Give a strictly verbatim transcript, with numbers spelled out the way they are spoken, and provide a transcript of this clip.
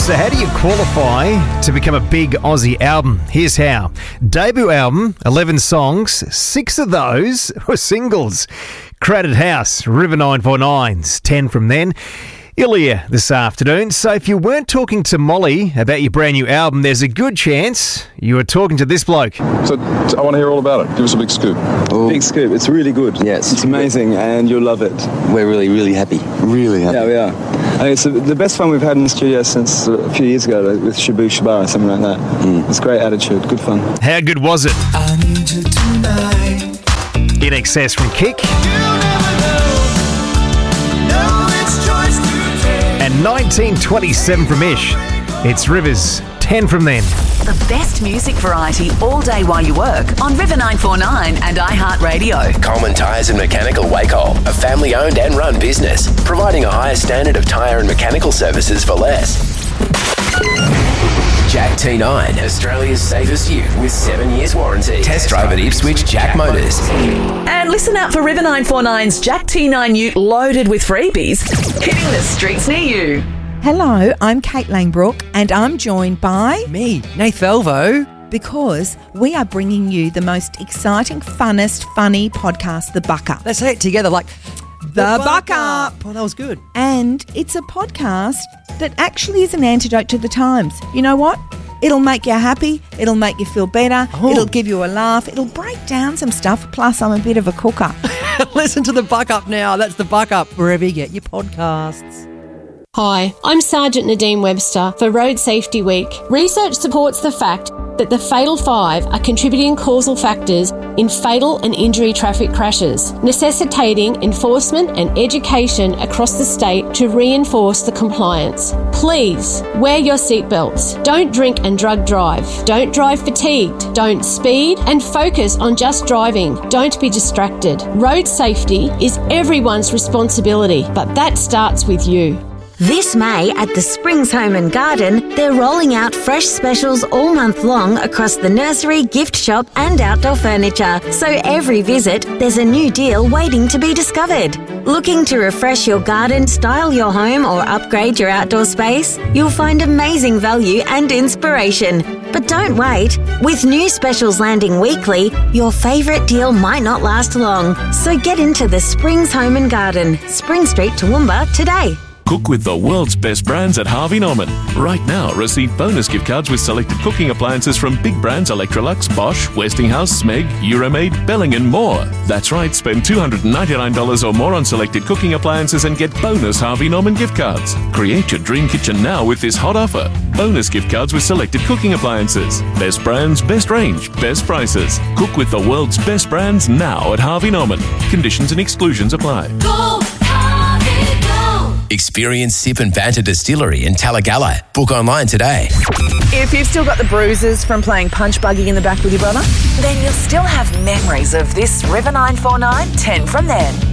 So how do you qualify to become a big Aussie album? Here's how. Debut album, eleven songs, six of those were singles. Crowded House, River nine four nine's, ten from then. Ilya this afternoon. So if you weren't talking to Molly about your brand new album, there's a good chance you were talking to this bloke. So I want to hear all about it. Give us a big scoop. Oh. Big scoop. It's really good. Yes. It's amazing and you'll love it. We're really, really happy. Really happy. Yeah, we are. I mean, it's the best fun we've had in the studio since a few years ago with Shabu Shabar, something like that. Mm. It's great attitude. Good fun. How good was it? I need you tonight. In Excess from Kick. And nineteen twenty-seven from Ish. It's Rivers, ten from then. The best music variety all day while you work on River nine four nine and iHeartRadio. Coleman Tyres and Mechanical Wacol, a family-owned and run business, providing a higher standard of tyre and mechanical services for less. Jack T nine, Australia's safest ute with seven years warranty. Test drive at Ipswich Jack Motors. And listen out for River nine four nine's Jack T nine ute loaded with freebies, hitting the streets near you. Hello, I'm Kate Langbrook and I'm joined by... Me, Nath Velvo. Because we are bringing you the most exciting, funnest, funny podcast, The Buck Up. Let's say it together like... The, the Buck Up. Oh, that was good. And it's a podcast that actually is an antidote to the times. You know what? It'll make you happy. It'll make you feel better. Oh. It'll give you a laugh. It'll break down some stuff. Plus, I'm a bit of a cooker. Listen to The Buck Up now. That's The Buck Up, wherever you get your podcasts. Hi, I'm Sergeant Nadine Webster for Road Safety Week. Research supports the fact that the Fatal Five are contributing causal factors in fatal and injury traffic crashes, necessitating enforcement and education across the state to reinforce the compliance. Please, wear your seatbelts. Don't drink and drug drive. Don't drive fatigued. Don't speed and focus on just driving. Don't be distracted. Road safety is everyone's responsibility, but that starts with you. This May at the Springs Home and Garden, they're rolling out fresh specials all month long across the nursery, gift shop and outdoor furniture. So every visit, there's a new deal waiting to be discovered. Looking to refresh your garden, style your home or upgrade your outdoor space? You'll find amazing value and inspiration. But don't wait. With new specials landing weekly, your favourite deal might not last long. So get into the Springs Home and Garden, Spring Street, Toowoomba today. Cook with the world's best brands at Harvey Norman. Right now, receive bonus gift cards with selected cooking appliances from big brands Electrolux, Bosch, Westinghouse, Smeg, Euromaid, Belling and more. That's right, spend two hundred ninety-nine dollars or more on selected cooking appliances and get bonus Harvey Norman gift cards. Create your dream kitchen now with this hot offer. Bonus gift cards with selected cooking appliances. Best brands, best range, best prices. Cook with the world's best brands now at Harvey Norman. Conditions and exclusions apply. Go! Experience Sip and Banter Distillery in Talagalla. Book online today. If you've still got the bruises from playing punch buggy in the back with your brother, then you'll still have memories of this River nine four nine ten from then.